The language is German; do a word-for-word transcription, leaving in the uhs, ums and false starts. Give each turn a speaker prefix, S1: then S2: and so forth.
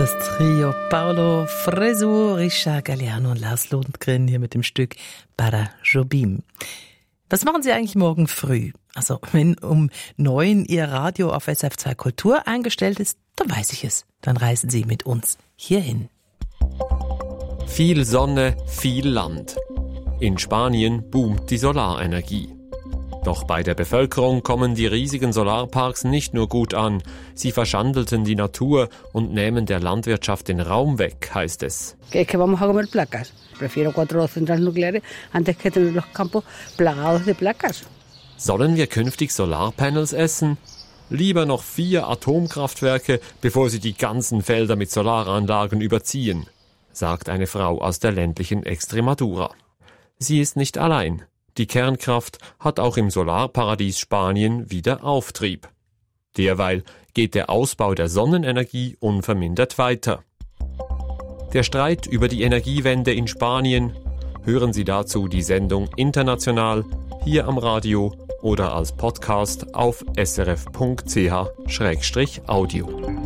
S1: Das Trio Paolo Fresu, Richard Galliano und Lars Lundgren hier mit dem Stück Para Jobim. Was machen Sie eigentlich morgen früh? Also, wenn um neun Ihr Radio auf S R F zwei Kultur eingestellt ist, dann weiß ich es. Dann reisen Sie mit uns hierhin.
S2: Viel Sonne, viel Land. In Spanien boomt die Solarenergie. Doch bei der Bevölkerung kommen die riesigen Solarparks nicht nur gut an. Sie verschandelten die Natur und nehmen der Landwirtschaft den Raum weg, heißt es. Sollen wir künftig Solarpanels essen? Lieber noch vier Atomkraftwerke, bevor sie die ganzen Felder mit Solaranlagen überziehen, sagt eine Frau aus der ländlichen Extremadura. Sie ist nicht allein. Die Kernkraft hat auch im Solarparadies Spanien wieder Auftrieb. Derweil geht der Ausbau der Sonnenenergie unvermindert weiter. Der Streit über die Energiewende in Spanien. Hören Sie dazu die Sendung International hier am Radio oder als Podcast auf s r f punkt c h schrägstrich audio.